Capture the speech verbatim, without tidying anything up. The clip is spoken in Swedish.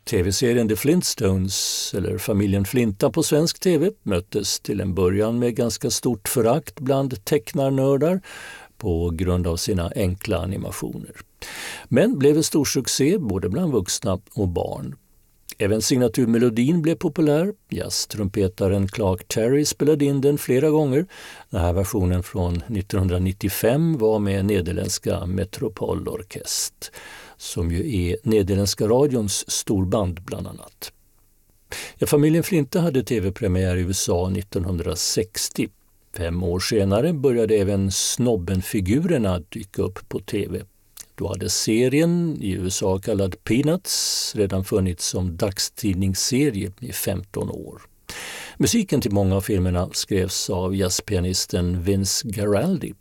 Tv-serien The Flintstones, eller familjen Flinta på svensk tv, möttes till en början med ganska stort förakt bland tecknarnördar på grund av sina enkla animationer. Men blev en stor succé både bland vuxna och barn. Även signaturmelodin blev populär. Jazztrumpetaren Clark Terry spelade in den flera gånger. Den här versionen från nittonhundranittiofem var med nederländska Metropol Orkest, som ju är nederländska radions storband bland annat. Ja, familjen Flinta hade tv-premiär i U S A nittonhundrasextio. Fem år senare började även Snobben-figurerna dyka upp på tv. Då hade serien, i U S A kallad Peanuts, redan funnits som dagstidningsserie i femton år. Musiken till många av filmerna skrevs av jazzpianisten Vince Guaraldi.